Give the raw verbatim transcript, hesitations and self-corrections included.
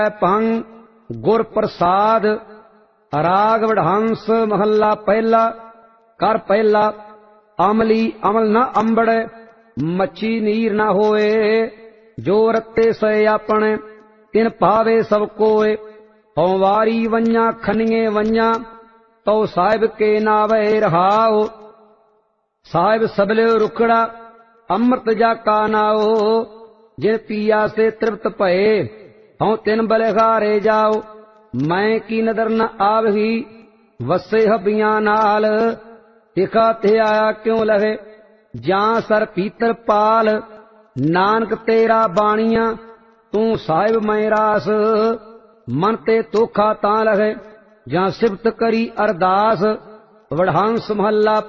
भंग गुर प्रसाद। राग वडहंस महला पहला। कर पहला अमली अमल न अंबड़, मच्छी नीर न होए। जो रत्ते से अपने तिन पावे सब कोय। होवारी वन्या खनिए वन्या, तो साहिब के नावे रहाओ। साहिब सबले रुखड़ा अमृत जा का नाओ। जिन पिया से तृप्त भये, हों तिन बलिहारे जाओ। मैं की नदर न आवही, वसे हबियां नाल। तिखा ते आया क्यों लहे, जां सर पीतर पाल। नानक तेरा बाणिया, तू साहिब मैं रास। मन ते तोखा तां लहे, जां सिफत करी अरदास। वडहंस महला